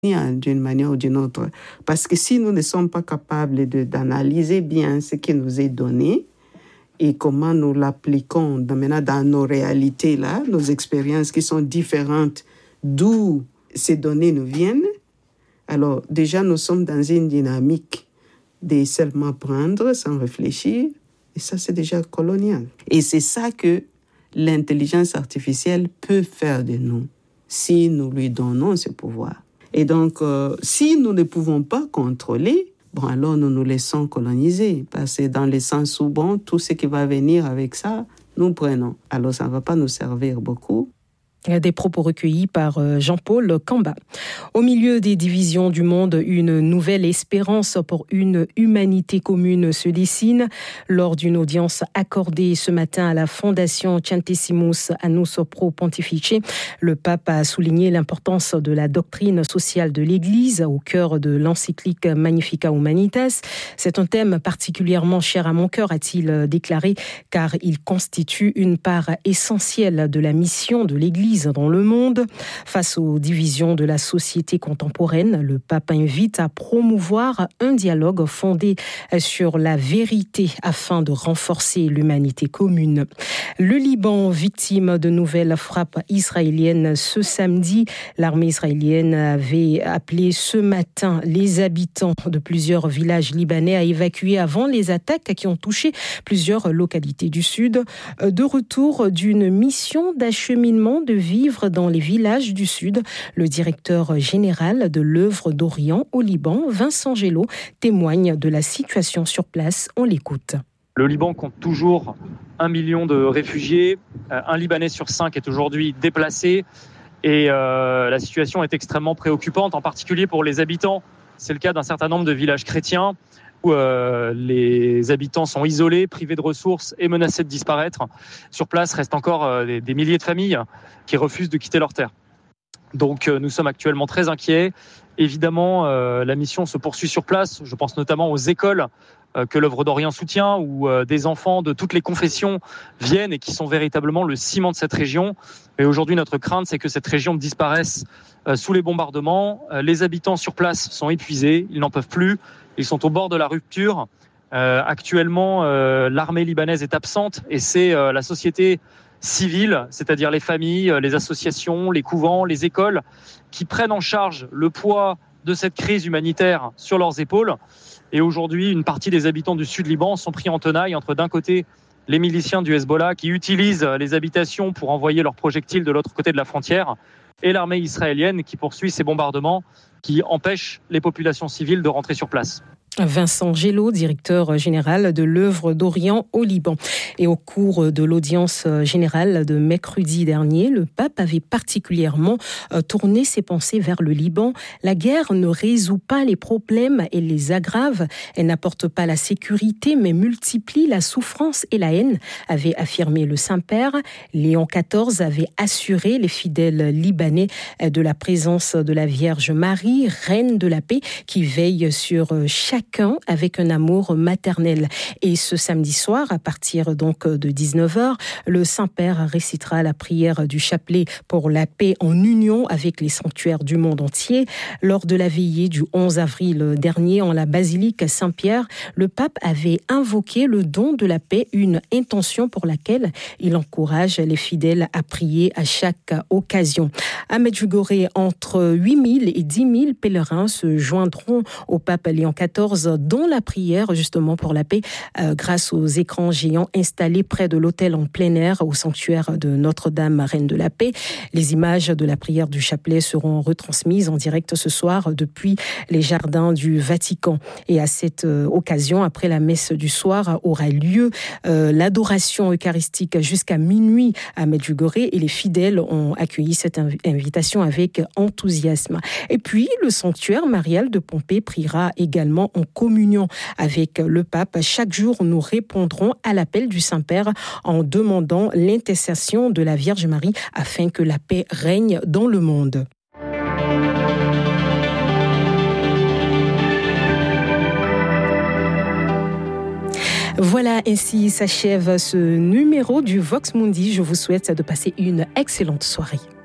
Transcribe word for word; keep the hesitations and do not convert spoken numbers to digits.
d'une manière ou d'une autre. Parce que si nous ne sommes pas capables de, d'analyser bien ce qui nous est donné et comment nous l'appliquons dans, maintenant dans nos réalités, là, nos expériences qui sont différentes d'où ces données nous viennent, alors déjà nous sommes dans une dynamique de seulement prendre sans réfléchir, et ça c'est déjà colonial. Et c'est ça que l'intelligence artificielle peut faire de nous si nous lui donnons ce pouvoir. Et donc, euh, si nous ne pouvons pas contrôler, bon, alors nous nous laissons coloniser. Parce que dans le sens où, bon, tout ce qui va venir avec ça, nous prenons. Alors, ça ne va pas nous servir beaucoup. Des propos recueillis par Jean-Paul Kamba. Au milieu des divisions du monde, une nouvelle espérance pour une humanité commune se dessine. Lors d'une audience accordée ce matin à la Fondation Centesimus Annus Pro Pontifice, le pape a souligné l'importance de la doctrine sociale de l'Église au cœur de l'encyclique Magnificat Humanitas. C'est un thème particulièrement cher à mon cœur, a-t-il déclaré, car il constitue une part essentielle de la mission de l'Église dans le monde. Face aux divisions de la société contemporaine, le pape invite à promouvoir un dialogue fondé sur la vérité afin de renforcer l'humanité commune. Le Liban, victime de nouvelles frappes israéliennes ce samedi, l'armée israélienne avait appelé ce matin les habitants de plusieurs villages libanais à évacuer avant les attaques qui ont touché plusieurs localités du sud. De retour d'une mission d'acheminement de vivre dans les villages du Sud, le directeur général de l'œuvre d'Orient au Liban, Vincent Gelot, témoigne de la situation sur place. On l'écoute. Le Liban compte toujours un million de réfugiés. Un Libanais sur cinq est aujourd'hui déplacé. Et euh, la situation est extrêmement préoccupante, en particulier pour les habitants. C'est le cas d'un certain nombre de villages chrétiens où euh, les habitants sont isolés, privés de ressources et menacés de disparaître. Sur place restent encore euh, des, des milliers de familles qui refusent de quitter leur terre. Donc euh, nous sommes actuellement très inquiets. Évidemment, euh, la mission se poursuit sur place. Je pense notamment aux écoles euh, que l'œuvre d'Orient soutient, où euh, des enfants de toutes les confessions viennent et qui sont véritablement le ciment de cette région. Mais aujourd'hui, notre crainte, c'est que cette région disparaisse euh, sous les bombardements. Euh, les habitants sur place sont épuisés, ils n'en peuvent plus. Ils sont au bord de la rupture. Euh, actuellement, euh, l'armée libanaise est absente et c'est euh, la société civile, c'est-à-dire les familles, les associations, les couvents, les écoles, qui prennent en charge le poids de cette crise humanitaire sur leurs épaules. Et aujourd'hui, une partie des habitants du sud Liban sont pris en tenaille entre d'un côté les miliciens du Hezbollah qui utilisent les habitations pour envoyer leurs projectiles de l'autre côté de la frontière et l'armée israélienne qui poursuit ces bombardements qui empêchent les populations civiles de rentrer sur place. Vincent Gelot, directeur général de l'œuvre d'Orient au Liban. Et au cours de l'audience générale de mercredi dernier, le pape avait particulièrement tourné ses pensées vers le Liban. La guerre ne résout pas les problèmes et les aggrave. Elle n'apporte pas la sécurité, mais multiplie la souffrance et la haine, avait affirmé le Saint-Père. Léon quatorze avait assuré les fidèles libanais de la présence de la Vierge Marie, reine de la paix, qui veille sur chaque Chacun avec un amour maternel. Et ce samedi soir, à partir donc de dix-neuf heures, le Saint-Père récitera la prière du chapelet pour la paix en union avec les sanctuaires du monde entier. Lors de la veillée du onze avril dernier en la basilique Saint-Pierre, le pape avait invoqué le don de la paix, une intention pour laquelle il encourage les fidèles à prier à chaque occasion. À Medjugorje, entre huit mille et dix mille pèlerins se joindront au pape Léon quatorze dont la prière justement pour la paix euh, grâce aux écrans géants installés près de l'autel en plein air au sanctuaire de Notre-Dame, Reine de la Paix. Les images de la prière du chapelet seront retransmises en direct ce soir depuis les jardins du Vatican. Et à cette euh, occasion, après la messe du soir, aura lieu euh, l'adoration eucharistique jusqu'à minuit à Medjugorje et les fidèles ont accueilli cette inv- invitation avec enthousiasme. Et puis, le sanctuaire marial de Pompée priera également en communion avec le pape. Chaque jour, nous répondrons à l'appel du Saint-Père en demandant l'intercession de la Vierge Marie afin que la paix règne dans le monde. Voilà, ainsi s'achève ce numéro du Vox Mundi. Je vous souhaite de passer une excellente soirée.